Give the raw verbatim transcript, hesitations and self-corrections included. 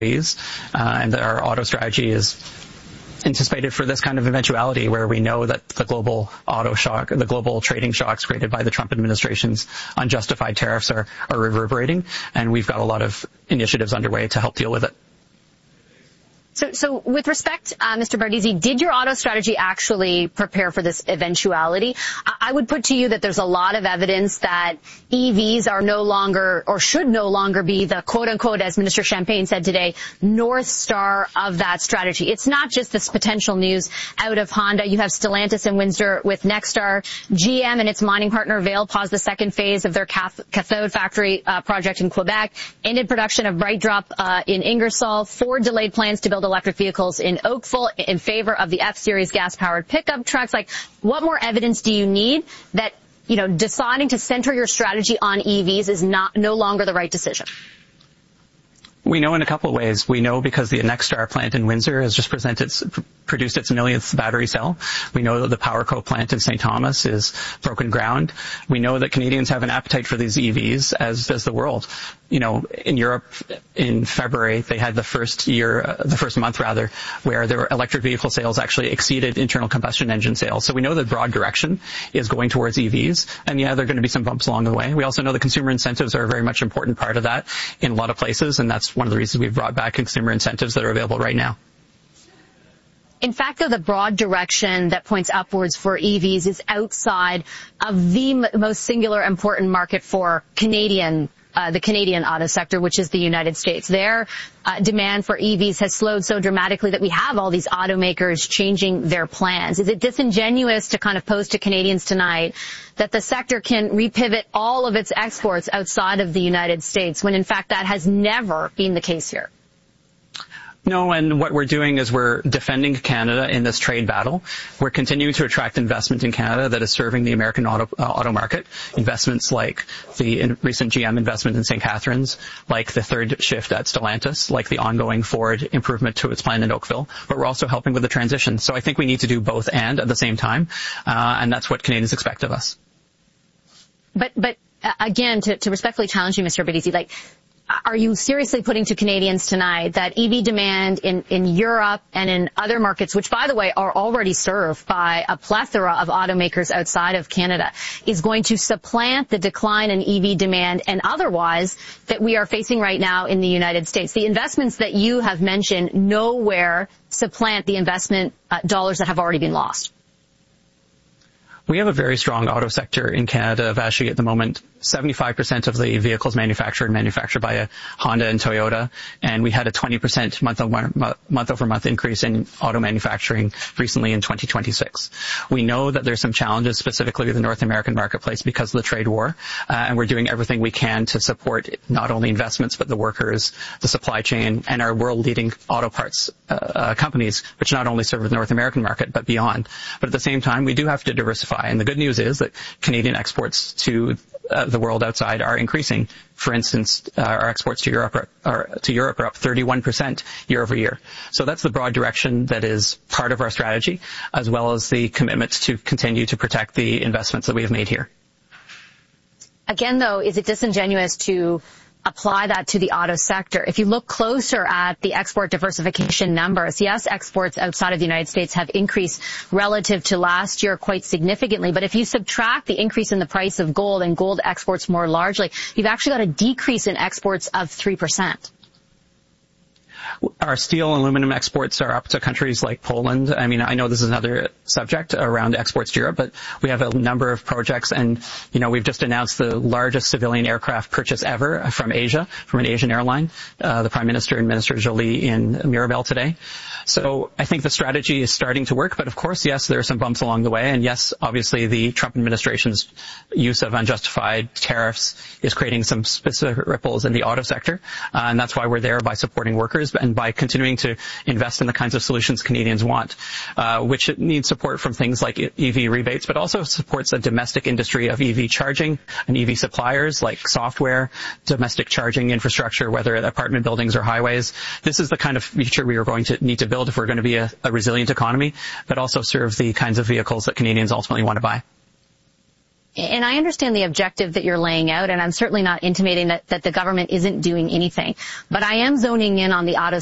uh, and our auto strategy is anticipated for this kind of eventuality where we know that the global auto shock, the global trading shocks created by the Trump administration's unjustified tariffs are, are reverberating, and we've got a lot of initiatives underway to help deal with it. So, so with respect, uh, Mister Bardizzi, did your auto strategy actually prepare for this eventuality? I, I would put to you that there's a lot of evidence that E Vs are no longer, or should no longer be the quote-unquote, as Minister Champagne said today, North Star of that strategy. It's not just this potential news out of Honda. You have Stellantis and Windsor with Nexstar. G M and its mining partner Vail paused the second phase of their cath- cathode factory uh, project in Quebec, ended production of BrightDrop uh, in Ingersoll. Ford delayed plans to build electric vehicles in Oakville in favor of the F-Series gas-powered pickup trucks. Like, what more evidence do you need that, you know, deciding to center your strategy on E Vs is not no longer the right decision? We know in a couple of ways. We know because the Nexstar plant in Windsor has just presented, produced its millionth battery cell. We know that the PowerCo plant in Saint Thomas is broken ground. We know that Canadians have an appetite for these E Vs, as does the world. You know, in Europe, in February, they had the first year, uh, the first month rather, where their electric vehicle sales actually exceeded internal combustion engine sales. So we know the broad direction is going towards E Vs. And yeah, there are going to be some bumps along the way. We also know the consumer incentives are a very much important part of that in a lot of places, and that's one of the reasons we've brought back consumer incentives that are available right now. In fact, though, the broad direction that points upwards for E Vs is outside of the m- most singular important market for Canadian Uh, the Canadian auto sector, which is the United States. Their uh, demand for E Vs has slowed so dramatically that we have all these automakers changing their plans. Is it disingenuous to kind of pose to Canadians tonight that the sector can repivot all of its exports outside of the United States when, in fact, that has never been the case here? No, and what we're doing is we're defending Canada in this trade battle. We're continuing to attract investment in Canada that is serving the American auto, uh, auto market. Investments like the in recent G M investment in Saint Catharines, like the third shift at Stellantis, like the ongoing Ford improvement to its plant in Oakville. But we're also helping with the transition. So I think we need to do both and at the same time, uh, and that's what Canadians expect of us. But, but uh, again, to, to respectfully challenge you, Mister Bardizzi, like, are you seriously putting to Canadians tonight that E V demand in, in Europe and in other markets, which, by the way, are already served by a plethora of automakers outside of Canada, is going to supplant the decline in E V demand and otherwise that we are facing right now in the United States? The investments that you have mentioned nowhere supplant the investment uh, dollars that have already been lost. We have a very strong auto sector in Canada. Actually, at the moment, seventy-five percent of the vehicles manufactured are manufactured by a Honda and Toyota, and we had a twenty percent month-over-month increase in auto manufacturing recently in twenty twenty-six. We know that there's some challenges specifically with the North American marketplace because of the trade war, uh, and we're doing everything we can to support not only investments but the workers, the supply chain, and our world-leading auto parts uh, uh, companies, which not only serve the North American market but beyond. But at the same time, we do have to diversify. And the good news is that Canadian exports to uh, the world outside are increasing. For instance, uh, our exports to Europe are, are to Europe are up thirty-one percent year over year. So that's the broad direction that is part of our strategy, as well as the commitment to continue to protect the investments that we have made here. Again, though, is it disingenuous to apply that to the auto sector? If you look closer at the export diversification numbers, yes, exports outside of the United States have increased relative to last year quite significantly. But if you subtract the increase in the price of gold and gold exports more largely, you've actually got a decrease in exports of three percent. Our steel and aluminum exports are up to countries like Poland. I mean, I know this is another subject around exports to Europe, but we have a number of projects, and, you know, we've just announced the largest civilian aircraft purchase ever from Asia, from an Asian airline, uh, the Prime Minister and Minister Jolie in Mirabel today. So I think the strategy is starting to work, but of course, yes, there are some bumps along the way, and yes, obviously the Trump administration's use of unjustified tariffs is creating some specific ripples in the auto sector, uh, and that's why we're there by supporting workers and by continuing to invest in the kinds of solutions Canadians want, uh, which needs support from things like E V rebates, but also supports a domestic industry of E V charging and E V suppliers like software, domestic charging infrastructure, whether at apartment buildings or highways. This is the kind of future we are going to need to build if we're going to be a, a resilient economy, but also serve the kinds of vehicles that Canadians ultimately want to buy. And I understand the objective that you're laying out, and I'm certainly not intimating that, that the government isn't doing anything. But I am zoning in on the auto